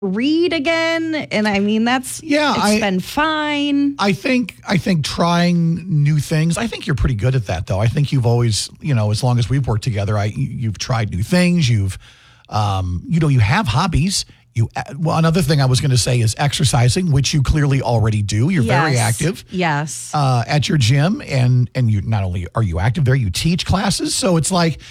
read again. And I mean, it's been fine. I think trying new things, I think you're pretty good at that, though. I think you've always, as long as we've worked together, you've tried new things. You've, you have hobbies. Another thing I was going to say is exercising, which you clearly already do. You're very active. Yes. At your gym, and you not only are you active there, you teach classes. So it's like,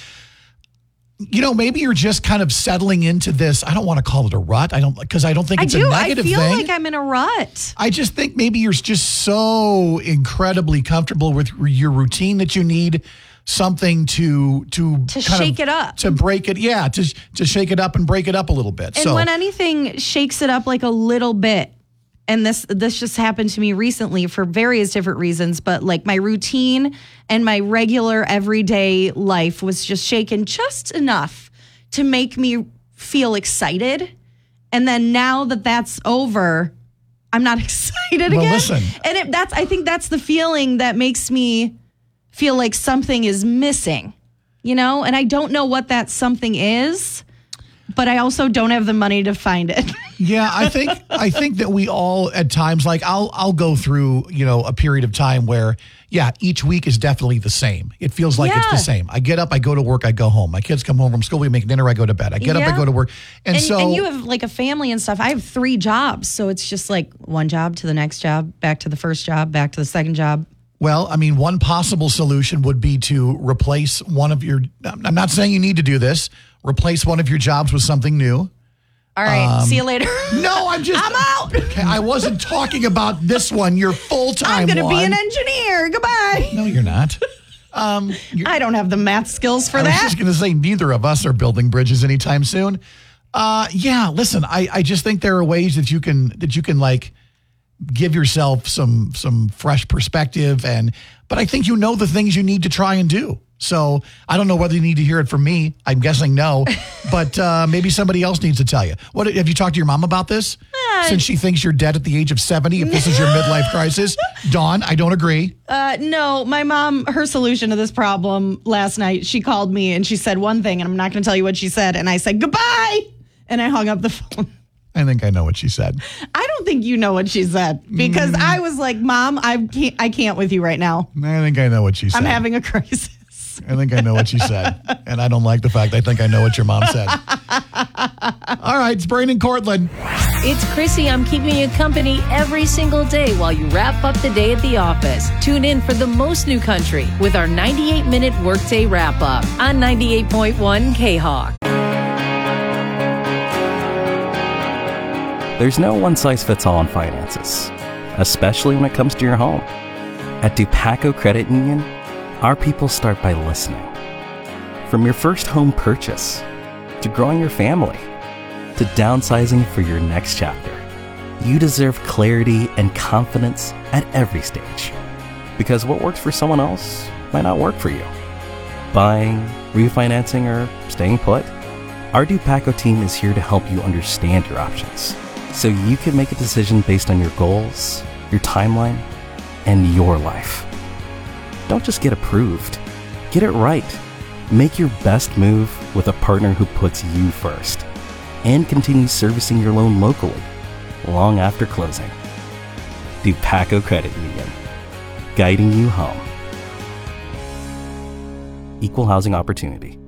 maybe you're just kind of settling into this. I don't want to call it a rut. Because I don't think it's a negative thing. I feel like I'm in a rut. I just think maybe you're just so incredibly comfortable with your routine that you need something to shake it up, to break it. Yeah, to shake it up and break it up a little bit. And when anything shakes it up like a little bit, and this just happened to me recently for various different reasons, but like my routine and my regular everyday life was just shaken just enough to make me feel excited. And then now that that's over, I'm not excited again. Listen. And I think that's the feeling that makes me feel like something is missing, and I don't know what that something is, but I also don't have the money to find it. Yeah, I think that we all at times, like I'll go through, a period of time where, each week is definitely the same. It feels like it's the same. I get up, I go to work, I go home. My kids come home from school, we make dinner, I go to bed. I get up, I go to work. And you have like a family and stuff. I have 3 jobs, so it's just like one job to the next job, back to the first job, back to the second job. Well, I mean, one possible solution would be to replace one of your, I'm not saying you need to do this, replace one of your jobs with something new. All right, see you later. No, I'm out. Okay, I wasn't talking about this one, your full-time one. I'm going to be an engineer. Goodbye. No, you're not. I don't have the math skills for that. I was just going to say, neither of us are building bridges anytime soon. Listen, I just think there are ways that you can like, give yourself some fresh perspective, but I think the things you need to try and do. So I don't know whether you need to hear it from me. I'm guessing no, but maybe somebody else needs to tell you. What have you talked to your mom about this? Since she thinks you're dead at the age of 70, if this is your midlife crisis. Dawn, I don't agree. No, my mom, her solution to this problem last night, she called me and she said one thing, and I'm not going to tell you what she said. And I said, goodbye. And I hung up the phone. I think I know what she said. I don't think you know what she said, because I was like, Mom, I can't with you right now. I think I know what she said. I'm having a crisis. I think I know what she said. And I don't like the fact I think I know what your mom said. All right, it's Brain and Cortland. It's Chrissy. I'm keeping you company every single day while you wrap up the day at the office. Tune in for the most new country with our 98-minute workday wrap-up on 98.1 K-Hawk. There's no one-size-fits-all in finances, especially when it comes to your home. At Dupaco Credit Union, our people start by listening. From your first home purchase, to growing your family, to downsizing for your next chapter, you deserve clarity and confidence at every stage. Because what works for someone else might not work for you. Buying, refinancing, or staying put, our Dupaco team is here to help you understand your options, so you can make a decision based on your goals, your timeline, and your life. Don't just get approved. Get it right. Make your best move with a partner who puts you first and continues servicing your loan locally long after closing. Dupaco Credit Union, guiding you home. Equal housing opportunity.